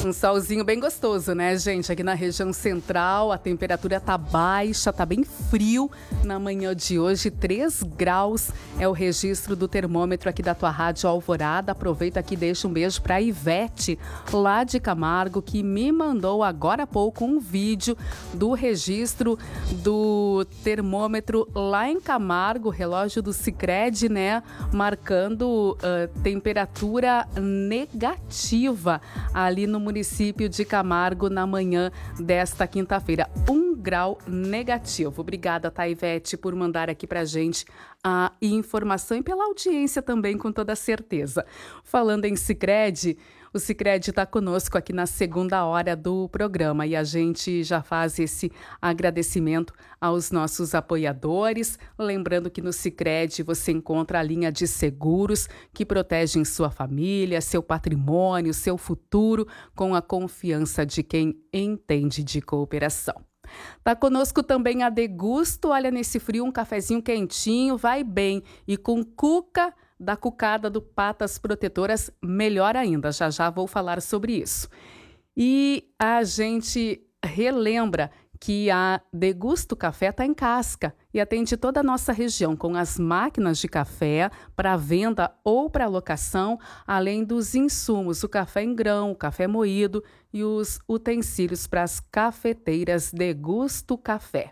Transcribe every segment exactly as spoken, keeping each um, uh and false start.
Um solzinho bem gostoso, né, gente? Aqui na região central, a temperatura tá baixa, tá bem frio. Na manhã de hoje, três graus é o registro do termômetro aqui da tua rádio Alvorada. Aproveita aqui e deixa um beijo pra Ivete, lá de Camargo, que me mandou agora há pouco um vídeo do registro do termômetro lá em Camargo, relógio do Sicredi, né? Marcando uh, temperatura negativa ali no município de Camargo na manhã desta quinta-feira. Um grau negativo. Obrigada, Taivete, por mandar aqui pra gente a informação e pela audiência também, com toda certeza. Falando em Sicredi, o Sicredi está conosco aqui na segunda hora do programa e a gente já faz esse agradecimento aos nossos apoiadores. Lembrando que no Sicredi você encontra a linha de seguros que protegem sua família, seu patrimônio, seu futuro, com a confiança de quem entende de cooperação. Tá conosco também a Degusto. Olha, nesse frio um cafezinho quentinho vai bem, e com cuca da cucada do Patas Protetoras, melhor ainda. Já já vou falar sobre isso. E a gente relembra que a Degusto Café está em Casca e atende toda a nossa região com as máquinas de café para venda ou para locação, além dos insumos, o café em grão, o café moído e os utensílios para as cafeteiras Degusto Café.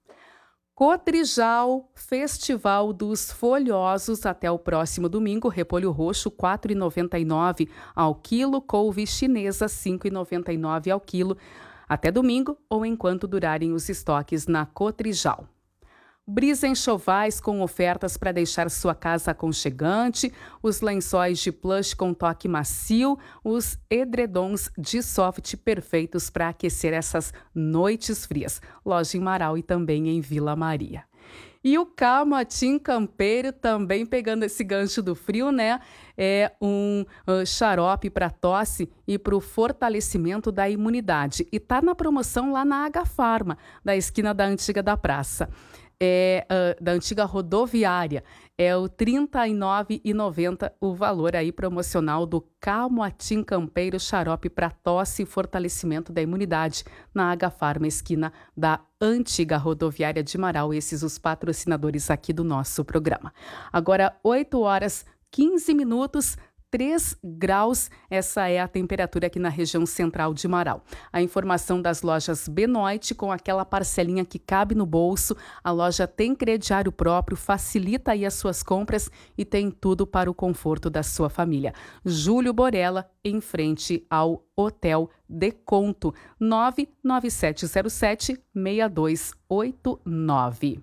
Cotrijal, Festival dos Folhosos, até o próximo domingo. Repolho roxo quatro reais e noventa e nove centavos ao quilo, couve chinesa cinco reais e noventa e nove centavos ao quilo, até domingo ou enquanto durarem os estoques na Cotrijal. Brisa Enxovais com ofertas para deixar sua casa aconchegante, os lençóis de plush com toque macio, os edredons de soft perfeitos para aquecer essas noites frias. Loja em Marau e também em Vila Maria. E o Camotim Campeiro, também pegando esse gancho do frio, né? É um uh, xarope para tosse e para o fortalecimento da imunidade. E tá na promoção lá na Agafarma, da esquina da Antiga da Praça. É, uh, da antiga rodoviária, é o trinta e nove reais e noventa centavos o valor aí promocional do Camotim Campeiro xarope para tosse e fortalecimento da imunidade na Agafarma, esquina da antiga rodoviária de Marau. Esses os patrocinadores aqui do nosso programa. Agora, oito horas e quinze minutos, três graus, essa é a temperatura aqui na região central de Marau. A informação das lojas Benoit, com aquela parcelinha que cabe no bolso. A loja tem crediário próprio, facilita aí as suas compras e tem tudo para o conforto da sua família. Júlio Borella, em frente ao Hotel Deconto, nove nove sete zero sete seis dois oito nove.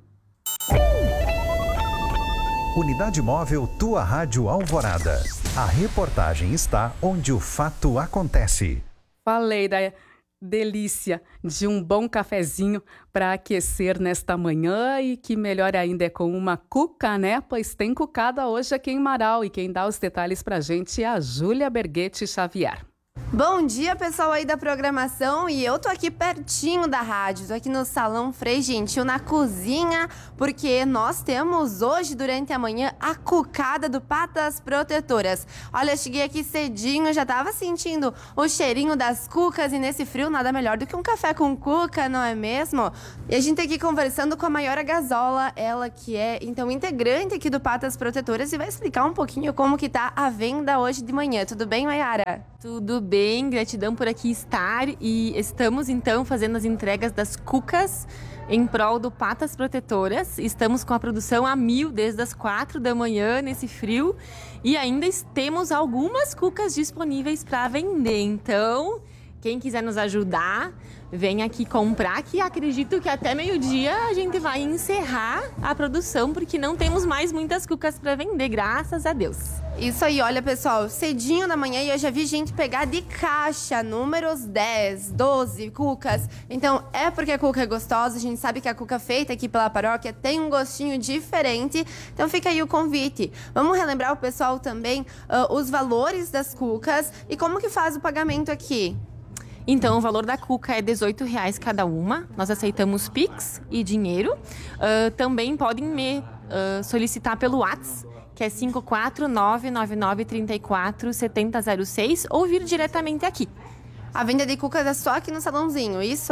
Unidade Móvel Tua Rádio Alvorada. A reportagem está onde o fato acontece. Falei da delícia de um bom cafezinho para aquecer nesta manhã, e que melhor ainda é com uma cuca, né? Pois tem cucada hoje aqui em Marau, e quem dá os detalhes para a gente é a Júlia Berguete Xavier. Bom dia, pessoal aí da programação, e eu tô aqui pertinho da rádio, tô aqui no Salão Frei Gentil, na cozinha, porque nós temos hoje, durante a manhã, a cucada do Patas Protetoras. Olha, cheguei aqui cedinho, já tava sentindo o cheirinho das cucas, e nesse frio nada melhor do que um café com cuca, não é mesmo? E a gente tá aqui conversando com a Maiora Gazola, ela que é, então, integrante aqui do Patas Protetoras, e vai explicar um pouquinho como que tá a venda hoje de manhã. Tudo bem, Maiara? Tudo bem, gratidão por aqui estar, e estamos então fazendo as entregas das cucas em prol do Patas Protetoras. Estamos com a produção a mil desde as quatro da manhã nesse frio, e ainda temos algumas cucas disponíveis para vender. Então, quem quiser nos ajudar, vem aqui comprar, que acredito que até meio-dia a gente vai encerrar a produção, porque não temos mais muitas cucas para vender, graças a Deus. Isso aí, olha, pessoal, cedinho da manhã, e eu já vi gente pegar de caixa números dez, doze cucas. Então, é porque a cuca é gostosa, a gente sabe que a cuca feita aqui pela paróquia tem um gostinho diferente. Então fica aí o convite. Vamos relembrar o pessoal também uh, os valores das cucas e como que faz o pagamento aqui. Então, o valor da cuca é dezoito reais cada uma. Nós aceitamos Pix e dinheiro. Uh, também podem me uh, solicitar pelo WhatsApp, que é cinco quatro nove nove nove três quatro sete zero zero seis, ou vir diretamente aqui. A venda de cucas é só aqui no salãozinho, isso?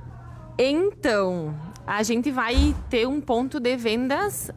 Então, a gente vai ter um ponto de vendas,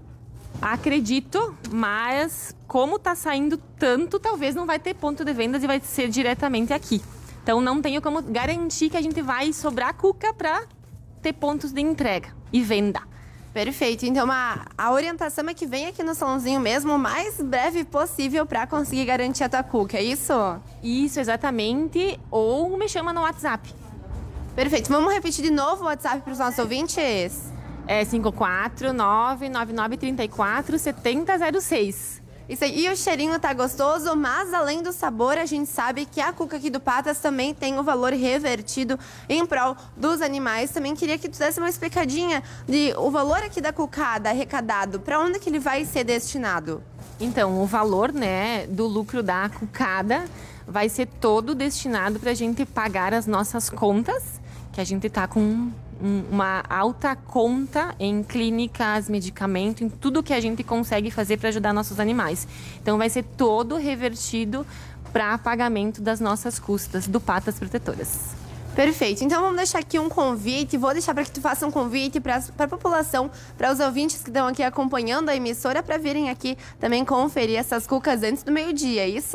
acredito, mas como tá saindo tanto, talvez não vai ter ponto de vendas e vai ser diretamente aqui. Então, não tenho como garantir que a gente vai sobrar cuca para ter pontos de entrega e venda. Perfeito. Então, a, a orientação é que vem aqui no salãozinho mesmo o mais breve possível para conseguir garantir a tua cuca, é isso? Isso, exatamente. Ou me chama no WhatsApp. Perfeito. Vamos repetir de novo o WhatsApp para os nossos ouvintes? É cinco quatro nove nove nove três quatro sete zero zero seis. Isso aí. E o cheirinho tá gostoso, mas além do sabor, a gente sabe que a cuca aqui do Patas também tem o valor revertido em prol dos animais. Também queria que tu desse uma explicadinha de o valor aqui da cucada arrecadado, para onde que ele vai ser destinado? Então, o valor, né, do lucro da cucada vai ser todo destinado para a gente pagar as nossas contas, que a gente tá com uma alta conta em clínicas, medicamento, em tudo que a gente consegue fazer para ajudar nossos animais. Então, vai ser todo revertido para pagamento das nossas custas do Patas Protetoras. Perfeito. Então, vamos deixar aqui um convite. Vou deixar para que tu faça um convite para a população, para os ouvintes que estão aqui acompanhando a emissora, para virem aqui também conferir essas cucas antes do meio-dia, é isso?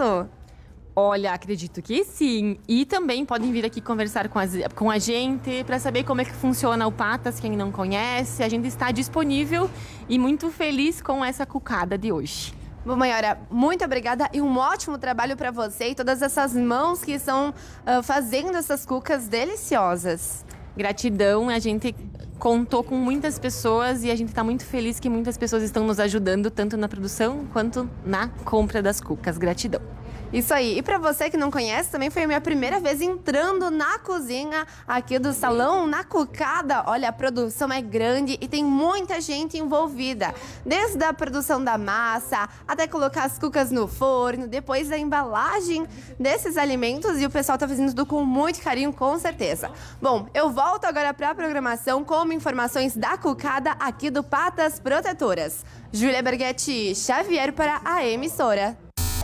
Olha, acredito que sim. E também podem vir aqui conversar com a, com a gente para saber como é que funciona o Patas, quem não conhece. A gente está disponível e muito feliz com essa cucada de hoje. Bom, Mayora, muito obrigada e um ótimo trabalho para você e todas essas mãos que estão uh, fazendo essas cucas deliciosas. Gratidão, a gente contou com muitas pessoas e a gente está muito feliz que muitas pessoas estão nos ajudando, tanto na produção quanto na compra das cucas. Gratidão. Isso aí. E para você que não conhece, também foi a minha primeira vez entrando na cozinha aqui do salão, na Cucada. Olha, a produção é grande e tem muita gente envolvida. Desde a produção da massa, até colocar as cucas no forno, depois a embalagem desses alimentos, e o pessoal tá fazendo tudo com muito carinho, com certeza. Bom, eu volto agora para a programação com informações da Cucada aqui do Patas Protetoras. Júlia Berghetti Xavier para a emissora.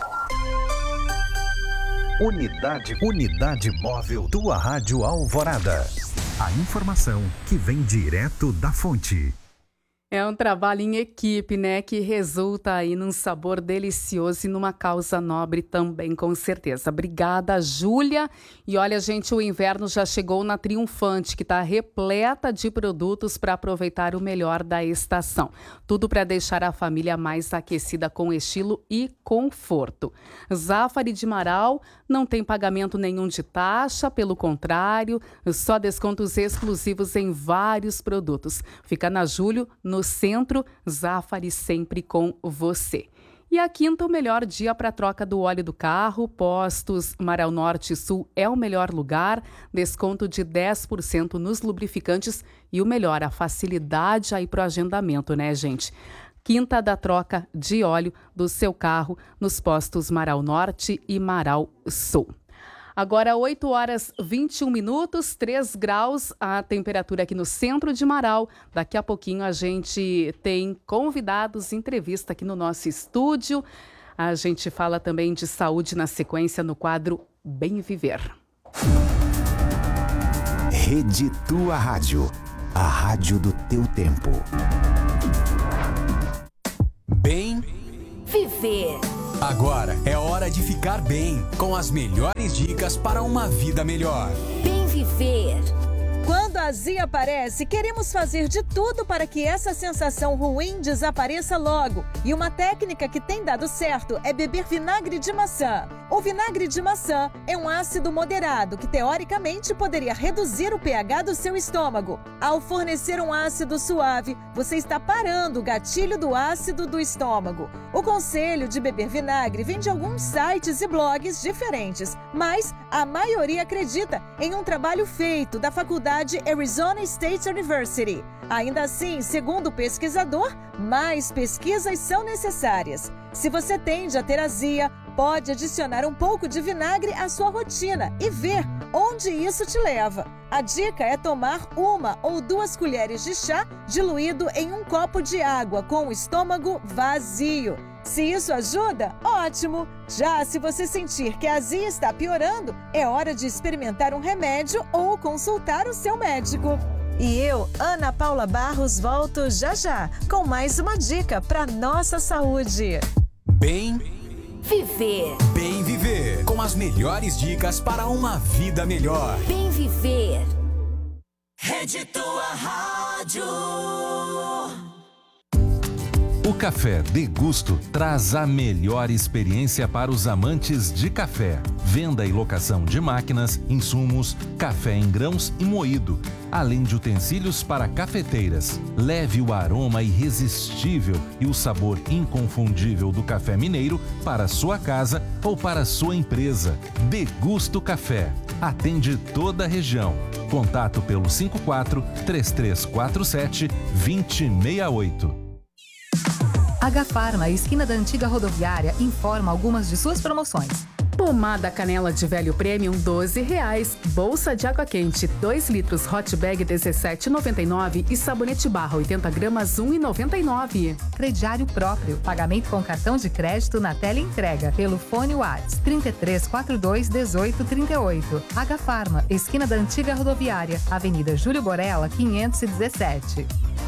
Unidade, Unidade Móvel Tua Rádio Alvorada. A informação que vem direto da fonte. É um trabalho em equipe, né, que resulta aí num sabor delicioso e numa causa nobre também, com certeza. Obrigada, Júlia. E olha, gente, o inverno já chegou na Triunfante, que está repleta de produtos para aproveitar o melhor da estação. Tudo para deixar a família mais aquecida com estilo e conforto. Zafari de Marau não tem pagamento nenhum de taxa, pelo contrário, só descontos exclusivos em vários produtos. Fica na Júlio, no centro. Zafari sempre com você. E a quinta, o melhor dia para troca do óleo do carro. Postos Marau Norte e Sul é o melhor lugar. Desconto de dez por cento nos lubrificantes e o melhor, a facilidade aí para o agendamento, né, gente? Quinta da troca de óleo do seu carro nos postos Marau Norte e Marau Sul. Agora, oito horas e vinte e um minutos, três graus a temperatura aqui no centro de Marau. Daqui a pouquinho a gente tem convidados, entrevista aqui no nosso estúdio. A gente fala também de saúde na sequência no quadro Bem Viver. Rede Tua Rádio, a rádio do teu tempo. Bem Viver. Agora é hora de ficar bem, com as melhores dicas para uma vida melhor. Bem Viver. Quando a azia aparece, queremos fazer de tudo para que essa sensação ruim desapareça logo. E uma técnica que tem dado certo é beber vinagre de maçã. O vinagre de maçã é um ácido moderado que, teoricamente, poderia reduzir o pH do seu estômago. Ao fornecer um ácido suave, você está parando o gatilho do ácido do estômago. O conselho de beber vinagre vem de alguns sites e blogs diferentes, mas a maioria acredita em um trabalho feito da Faculdade Arizona State University. Ainda assim, segundo o pesquisador, mais pesquisas são necessárias. Se você tende a ter azia, pode adicionar um pouco de vinagre à sua rotina e ver onde isso te leva. A dica é tomar uma ou duas colheres de chá diluído em um copo de água com o estômago vazio. Se isso ajuda, ótimo! Já se você sentir que a azia está piorando, é hora de experimentar um remédio ou consultar o seu médico. E eu, Ana Paula Barros, volto já já com mais uma dica para nossa saúde. Bem Viver. Bem Viver, com as melhores dicas para uma vida melhor. Bem Viver. Rede Tua Rádio. O Café Degusto traz a melhor experiência para os amantes de café. Venda e locação de máquinas, insumos, café em grãos e moído, além de utensílios para cafeteiras. Leve o aroma irresistível e o sabor inconfundível do café mineiro para sua casa ou para sua empresa. Degusto Café. Atende toda a região. Contato pelo cinco quatro, três três quatro sete, dois zero seis oito. H-Farma, esquina da antiga rodoviária, informa algumas de suas promoções. Pomada canela de velho premium, doze reais. Bolsa de água quente, dois litros, hot bag, dezessete reais e noventa e nove centavos. E sabonete barra, oitenta gramas, um real e noventa e nove centavos. Crediário próprio, pagamento com cartão de crédito na tela entrega. Pelo fone WhatsApp, trinta e três, quarenta e dois, dezoito, trinta e oito. H-Farma, esquina da antiga rodoviária, Avenida Júlio Borella, quinhentos e dezessete.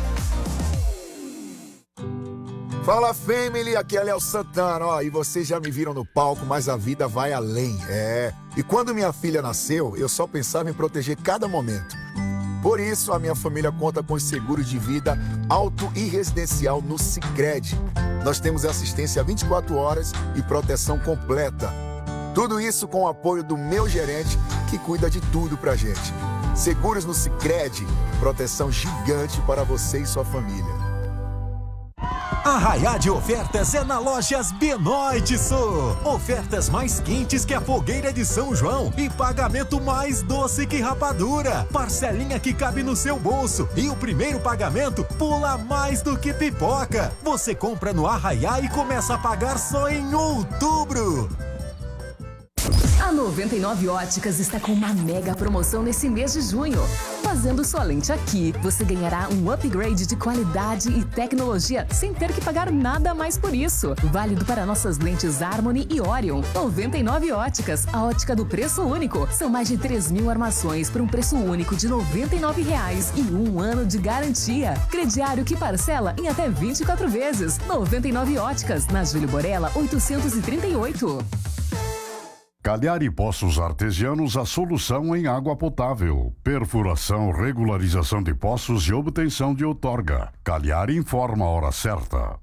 Fala, family, aqui é Léo Santana, ó, e vocês já me viram no palco, mas a vida vai além, é. E quando minha filha nasceu, eu só pensava em proteger cada momento. Por isso, a minha família conta com seguros de vida auto e residencial no Sicredi. Nós temos assistência vinte e quatro horas e proteção completa. Tudo isso com o apoio do meu gerente, que cuida de tudo pra gente. Seguros no Sicredi, proteção gigante para você e sua família. Arraiá de ofertas é na Lojas Benoit Sul. Ofertas mais quentes que a fogueira de São João e pagamento mais doce que rapadura. Parcelinha que cabe no seu bolso e o primeiro pagamento pula mais do que pipoca. Você compra no Arraiá e começa a pagar só em outubro. A noventa e nove Óticas está com uma mega promoção nesse mês de junho. Fazendo sua lente aqui, você ganhará um upgrade de qualidade e tecnologia sem ter que pagar nada mais por isso. Válido para nossas lentes Harmony e Orion. noventa e nove Óticas, a ótica do preço único. São mais de três mil armações por um preço único de noventa e nove reais e um ano de garantia. Crediário que parcela em até vinte e quatro vezes. noventa e nove Óticas, na Júlio Borella, oitocentos e trinta e oito. Cagliari Poços Artesianos, a solução em água potável. Perfuração, regularização de poços e obtenção de outorga. Cagliari informa a hora certa.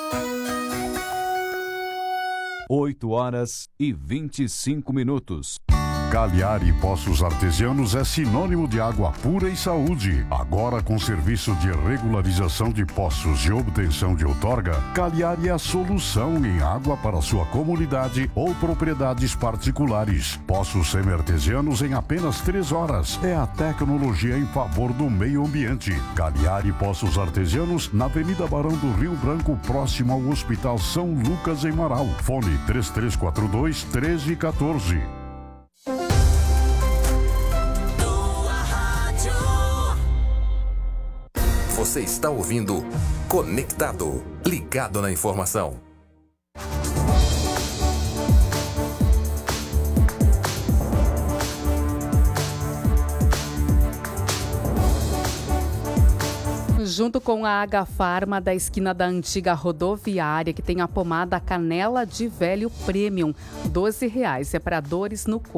oito horas e vinte e cinco minutos. Cagliari Poços Artesianos é sinônimo de água pura e saúde. Agora com serviço de regularização de poços e obtenção de outorga, Cagliari é a solução em água para sua comunidade ou propriedades particulares. Poços semi-artesianos em apenas três horas. É a tecnologia em favor do meio ambiente. Cagliari Poços Artesianos, na Avenida Barão do Rio Branco, próximo ao Hospital São Lucas, em Marau. Fone três três quatro dois, um três um quatro. Você está ouvindo Conectado, ligado na informação. Junto com a H-Farma da esquina da antiga rodoviária, que tem a pomada canela de velho premium, doze reais. É para dores no corpo.